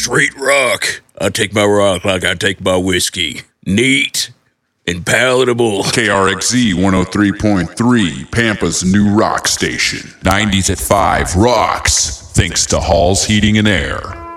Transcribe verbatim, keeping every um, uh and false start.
Straight rock. I take my rock like I take my whiskey. Neat and palatable. K R X Z one oh three point three, Pampa's new rock station. nineties at five rocks, thanks to Hall's Heating and Air.